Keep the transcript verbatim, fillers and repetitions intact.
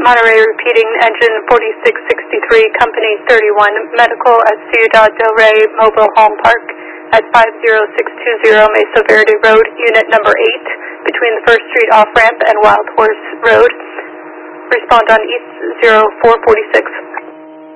Monterey repeating engine forty-six sixty-three, company thirty-one, medical at Ciudad del Rey Mobile Home Park at five zero six two zero Mesa Verde Road, unit number eight, between the First Street off-ramp and Wild Horse Road. Respond on East zero four four six.